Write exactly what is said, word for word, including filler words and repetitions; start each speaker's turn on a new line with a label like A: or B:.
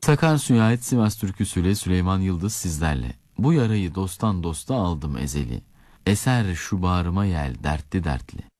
A: Sakarsu'ya ait Sivas türküsüyle Süleyman Yıldız sizlerle. Bu yarayı dosttan dosta aldım ezeli. Eser şu bağrıma yel dertli dertli.